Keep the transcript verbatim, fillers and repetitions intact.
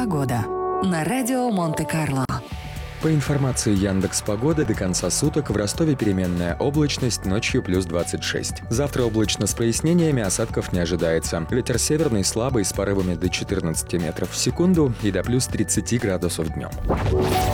Погода на радио Монте-Карло. По информации Яндекс.Погоды, до конца суток в Ростове переменная облачность, ночью плюс двадцать шесть. Завтра облачно с прояснениями, осадков не ожидается. Ветер северный слабый с порывами до четырнадцати метров в секунду и до плюс тридцати градусов днем.